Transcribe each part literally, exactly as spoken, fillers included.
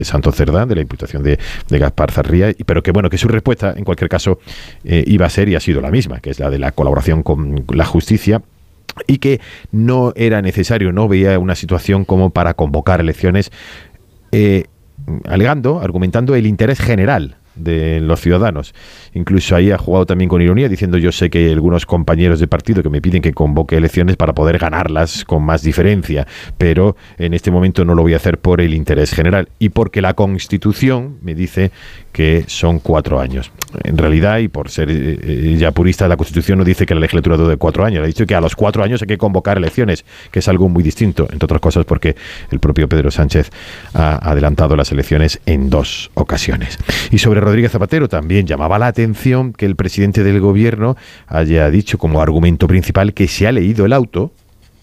Santos Cerdán, de la imputación de, de Gaspar Zarría, pero que bueno, que su respuesta en cualquier caso eh, iba a ser y ha sido la misma, que es la de la colaboración con la justicia, y que no era necesario, no veía una situación como para convocar elecciones, eh, alegando, argumentando el interés general de los ciudadanos. Incluso ahí ha jugado también con ironía, diciendo: yo sé que hay algunos compañeros de partido que me piden que convoque elecciones para poder ganarlas con más diferencia, pero en este momento no lo voy a hacer por el interés general y porque la Constitución me dice que son cuatro años. En realidad, y por ser eh, ya purista, la Constitución no dice que la legislatura dure cuatro años, ha dicho que a los cuatro años hay que convocar elecciones, que es algo muy distinto, entre otras cosas porque el propio Pedro Sánchez ha adelantado las elecciones en dos ocasiones. Y sobre Rodríguez Zapatero también llamaba la atención que el presidente del gobierno haya dicho como argumento principal que se ha leído el auto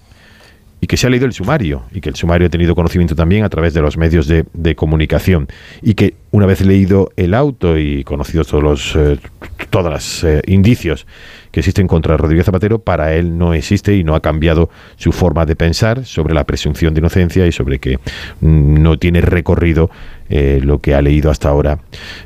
y que se ha leído el sumario, y que el sumario ha tenido conocimiento también a través de los medios de, de comunicación, y que una vez leído el auto y conocidos todos los eh, todos los eh, indicios que existen contra Rodríguez Zapatero, para él no existe y no ha cambiado su forma de pensar sobre la presunción de inocencia y sobre que mm, no tiene recorrido eh, lo que ha leído hasta ahora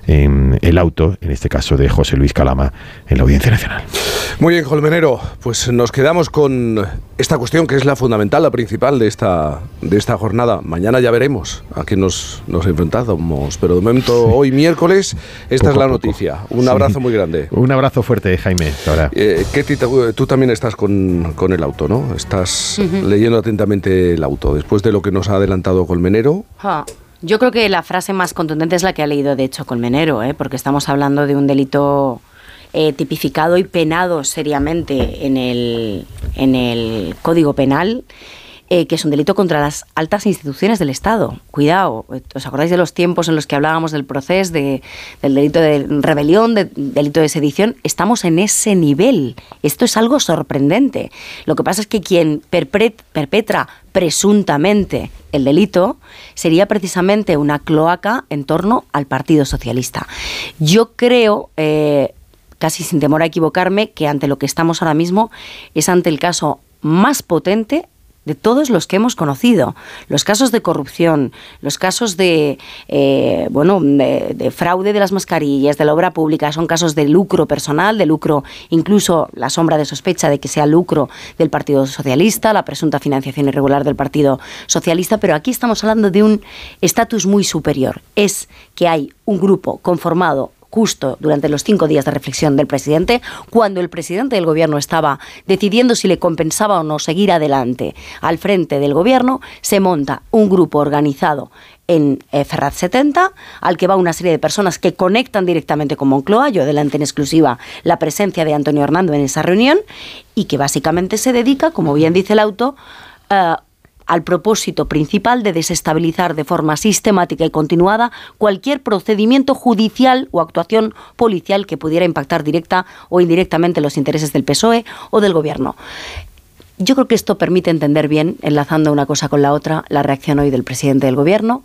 en el auto, en este caso de José Luis Calama, en la Audiencia Nacional. Muy bien, Colmenero, pues nos quedamos con esta cuestión que es la fundamental, la principal de esta, de esta jornada. Mañana ya veremos a qué nos, nos enfrentamos, pero de momento, hoy miércoles, esta poco es la poco. noticia. Un abrazo sí. muy grande. Un abrazo fuerte, Jaime. Ahora. Eh, Ketty, tú también estás con, con el auto, ¿no? Estás uh-huh. leyendo atentamente el auto, después de lo que nos ha adelantado Colmenero. Ah. Yo creo que la frase más contundente es la que ha leído, de hecho, Colmenero, ¿eh? Porque estamos hablando de un delito eh, tipificado y penado seriamente en el, en el Código Penal, eh, que es un delito contra las altas instituciones del Estado. Cuidado, ¿os acordáis de los tiempos en los que hablábamos del proceso, de, del delito de rebelión, del delito de sedición? Estamos en ese nivel. Esto es algo sorprendente. Lo que pasa es que quien perpre- perpetra presuntamente el delito sería precisamente una cloaca en torno al Partido Socialista. Yo creo, eh, casi sin temor a equivocarme, que ante lo que estamos ahora mismo es ante el caso más potente de todos los que hemos conocido. Los casos de corrupción, los casos de, eh, bueno, de, de fraude de las mascarillas, de la obra pública, son casos de lucro personal, de lucro, incluso la sombra de sospecha de que sea lucro del Partido Socialista, la presunta financiación irregular del Partido Socialista, pero aquí estamos hablando de un estatus muy superior. Es que hay un grupo conformado justo durante los cinco días de reflexión del presidente, cuando el presidente del gobierno estaba decidiendo si le compensaba o no seguir adelante al frente del gobierno, se monta un grupo organizado en eh, Ferraz setenta, al que va una serie de personas que conectan directamente con Moncloa. Yo adelanté en exclusiva la presencia de Antonio Hernando en esa reunión, y que básicamente se dedica, como bien dice el auto, uh, al propósito principal de desestabilizar de forma sistemática y continuada cualquier procedimiento judicial o actuación policial que pudiera impactar directa o indirectamente los intereses del P S O E o del Gobierno. Yo creo que esto permite entender bien, enlazando una cosa con la otra, la reacción hoy del presidente del Gobierno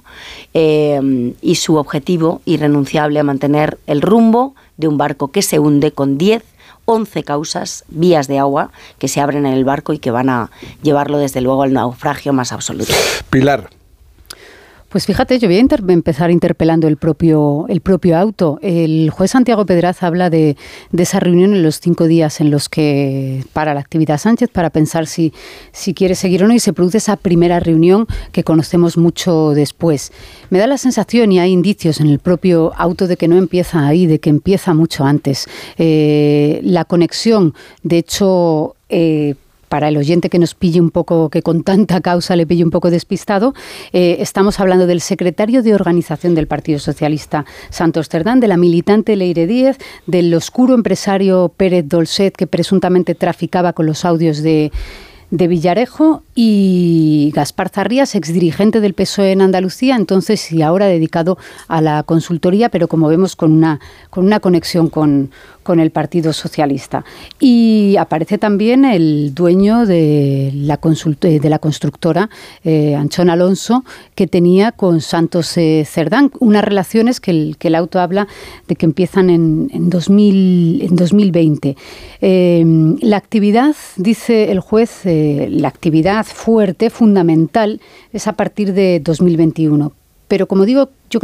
eh, y su objetivo irrenunciable a mantener el rumbo de un barco que se hunde con diez once causas, vías de agua que se abren en el barco y que van a llevarlo desde luego al naufragio más absoluto. Pilar. Pues fíjate, yo voy a inter- empezar interpelando el propio, el propio auto. El juez Santiago Pedraza habla de, de esa reunión en los cinco días en los que para la actividad Sánchez, para pensar si, si quiere seguir o no, y se produce esa primera reunión que conocemos mucho después. Me da la sensación, y hay indicios en el propio auto, de que no empieza ahí, de que empieza mucho antes. Eh, la conexión, de hecho, eh, para el oyente que nos pille un poco, que con tanta causa le pille un poco despistado, eh, estamos hablando del secretario de organización del Partido Socialista, Santos Cerdán, de la militante Leire Díez, del oscuro empresario Pérez Dolcet, que presuntamente traficaba con los audios de de Villarejo, y Gaspar Zarrías, exdirigente del P S O E en Andalucía, entonces y ahora dedicado a la consultoría, pero como vemos con una, con una conexión con, con el Partido Socialista. Y aparece también el dueño de la, consult- de la constructora, eh, Anchón Alonso, que tenía con Santos eh, Cerdán, unas relaciones que el, que el auto habla de que empiezan en, en, dos mil, en dos mil veinte. Eh, la actividad, dice el juez, eh, la actividad fuerte, fundamental, es a partir de dos mil veintiuno. Pero como digo, yo creo